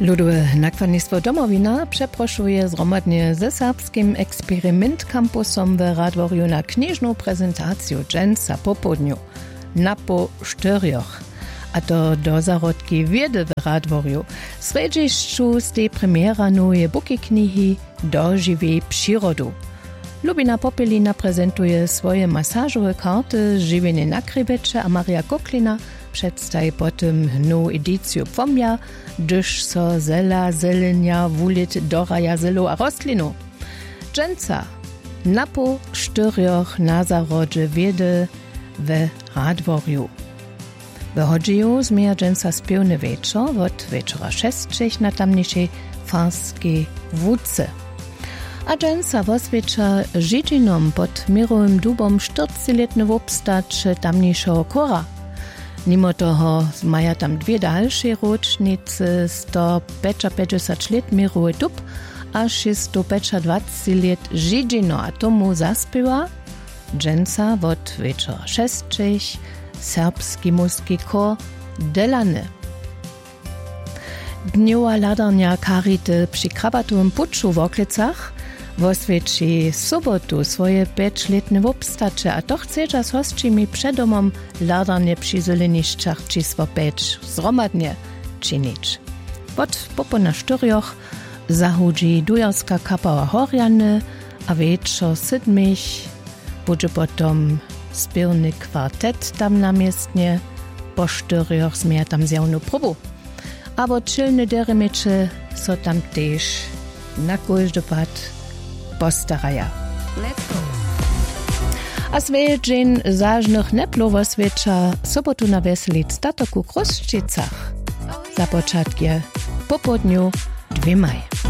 Ludowe nakładnictwo Domowina przeproszuje zgromadnie ze serbskim Eksperiment Campusom w Radworju na kniżną prezentację dżęca po południu na po 4. A to do zarodki wiedy w Radworju. W sredziszczu z tej premiera nowe buki knihy Dożywej przyrodu. Lubina Popelina prezentuje swoje masażowe karty Żywienie na Krybecze, a Maria Koklina przedstawi potem nową edycję pomja, gdyż so zelenia wulit doraja zelo a rostlinu. Dżęca na po 4 na zarodzie wiedy w Radworju. Wychodziło z mnie dżęca spiewny wieczór, od wieczora 6 na tamniejszej farskiej wódce. A dżęca woswiecza Żydzinom pod mirowym dubom 40-letny wopstacz tamniejszego kora. Mimo toho maja tam dwie dalsze rocznice, 150 lat mirowy dub, a 620 lat Żydzino, a tomu zaspiewa dżęca od wieczora 6 serbski muski kor Delany. Dniowa ladarnia Karity przy krabatowym puczu w Oklecach woswieci sobotu swoje 5-letne wopstacze, a to chce z hostczymi przed domom ladarnie przy zeleniszczach czysło 5 zromadnie czynić. Od popona 4 zahudzi dujarska kapała Horjany, a wieczor 7 będzie potom spiewny kwartet tam namiestnie, po 4 zmieja tam zjawną próbu. A bo czylne deremecze so tam też na każdy pad postaraja. A swoje dzień zażnych neplowo swecza sobotu na weselic statoku Kruszczycach. Za początkie po południu 2 maj.